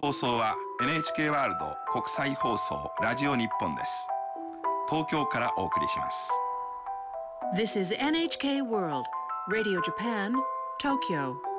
放送は NHK ワールド国際放送ラジオ日本です。東京からお送りします。 This is NHK World Radio Japan, Tokyo.